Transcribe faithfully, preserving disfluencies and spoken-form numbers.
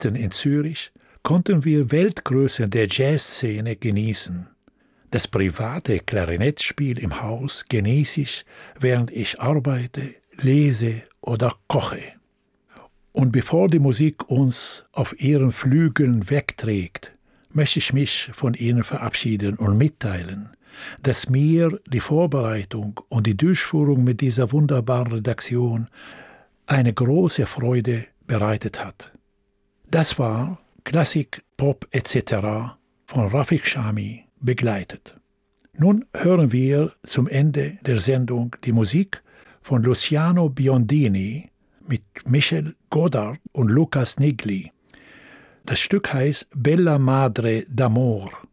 Konzerten in Zürich konnten wir Weltgrößen der Jazzszene genießen. Das private Klarinettspiel im Haus genieße ich, während ich arbeite, lese oder koche. Und bevor die Musik uns auf ihren Flügeln wegträgt, möchte ich mich von Ihnen verabschieden und mitteilen, dass mir die Vorbereitung und die Durchführung mit dieser wunderbaren Redaktion eine große Freude bereitet hat. Das war Klassik, Pop et cetera von Rafik Shami begleitet. Nun hören wir zum Ende der Sendung die Musik von Luciano Biondini mit Michel Godard und Lucas Nigli. Das Stück heißt Bella Madre d'Amor.